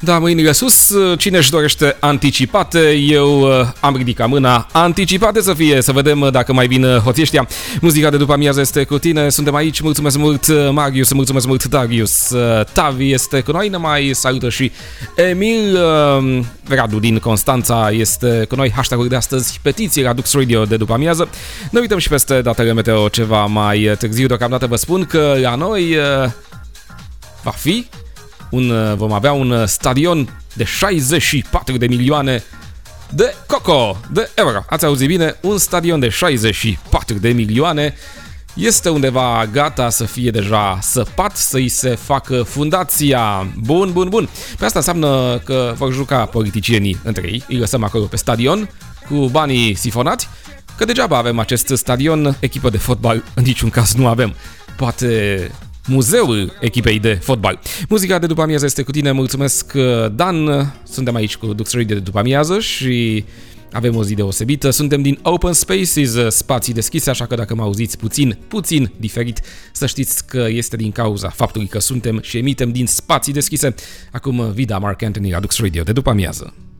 Da, mâinile sus, cine își dorește anticipate, eu am ridicat mâna, anticipate să fie, să vedem dacă mai vin hoții ăștia. Muzica de după amiază este cu tine, suntem aici, mulțumesc mult Marius, mulțumesc mult Darius, Tavi este cu noi, ne mai salută și Emil, Radu din Constanța este cu noi, hashtag-ul de astăzi, petiții la Dux Radio de după amiază. Ne uităm și peste datele meteo ceva mai târziu, deocamdată vă spun că la noi vom avea un stadion de 64 de milioane de de euro. Ați auzit bine? Un stadion de 64 de milioane este undeva gata să fie deja săpat, să-i se facă fundația. Bun. Pe asta înseamnă că vor juca politicienii între ei, îi lăsăm acolo pe stadion cu banii sifonați, că degeaba avem acest stadion, echipă de fotbal în niciun caz nu avem. Poate muzeul echipei de fotbal. Muzica de după amiază este cu tine, mulțumesc Dan, suntem aici cu Dux Radio de după amiază și avem o zi deosebită, suntem din Open Spaces, spații deschise, așa că dacă mă auziți puțin diferit, să știți că este din cauza faptului că suntem și emitem din spații deschise. Acum Vida Mark Anthony la Dux Radio de după amiază.